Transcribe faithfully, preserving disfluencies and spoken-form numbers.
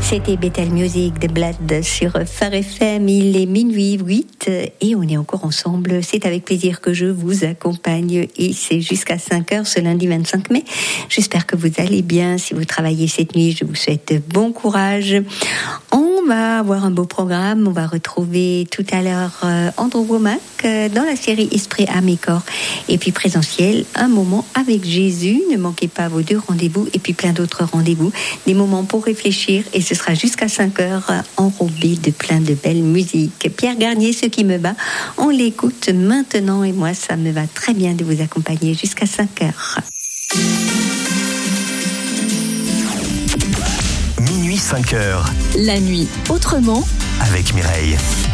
C'était Bethel Music de Blood sur Phare F M. Il est minuit huit et on est encore ensemble. C'est avec plaisir que je vous accompagne et c'est jusqu'à cinq heures ce lundi vingt-cinq mai. J'espère que vous allez bien. Si vous travaillez cette nuit, je vous souhaite bon courage. On va avoir un beau programme. On va retrouver tout à l'heure euh, Andrew Womack euh, dans la série Esprit, âme et corps. Et puis présentiel, un moment avec Jésus. Ne manquez pas vos deux rendez-vous et puis plein d'autres rendez-vous. Des moments pour réfléchir et ce sera jusqu'à cinq heures enrobé de plein de belles musiques. Pierre Garnier, Ce qui me bat, on l'écoute maintenant et moi ça me va très bien de vous accompagner jusqu'à cinq heures. Minuit cinq heures. La nuit autrement avec Mireille.